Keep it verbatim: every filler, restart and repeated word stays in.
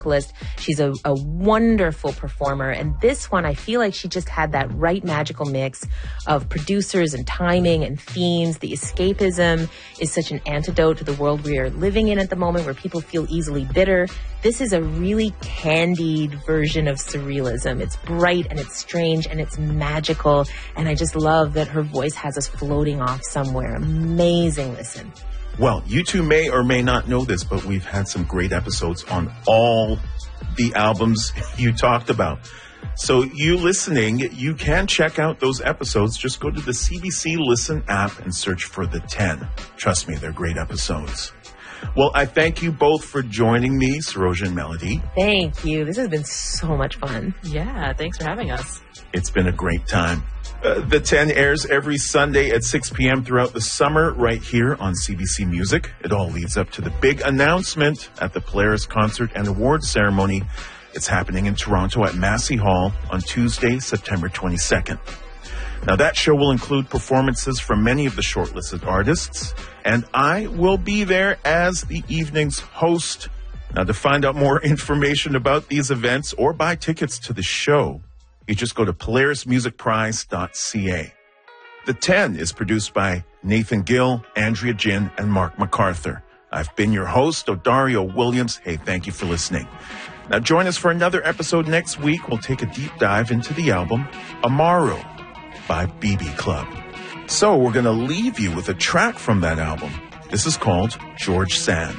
vocalist. She's a, a wonderful performer. And this one, I feel like she just had that right magical mix of producers and timing and themes. The escapism is such an antidote to the world we are living in at the moment where people feel easily bitter. This is a really candied version of surrealism. It's bright and it's strange and it's magical. And I just love that her voice has us floating off somewhere. Amazing listen. Well, you two may or may not know this, but we've had some great episodes on all the albums you talked about. So you listening, you can check out those episodes. Just go to the C B C Listen app and search for The ten. Trust me, they're great episodes. Well, I thank you both for joining me, Saroja and Melody. Thank you. This has been so much fun. Yeah, thanks for having us. It's been a great time. Uh, the ten airs every Sunday at six p.m. throughout the summer right here on C B C Music. It all leads up to the big announcement at the Polaris Concert and Awards Ceremony. It's happening in Toronto at Massey Hall on Tuesday, September twenty-second. Now, that show will include performances from many of the shortlisted artists, and I will be there as the evening's host. Now, to find out more information about these events or buy tickets to the show, you just go to polaris music prize dot c a. The ten is produced by Nathan Gill, Andrea Jin, and Mark MacArthur. I've been your host, Odario Williams. Hey, thank you for listening. Now, join us for another episode next week. We'll take a deep dive into the album Amaro by B B Club. So we're going to leave you with a track from that album. This is called George Sand.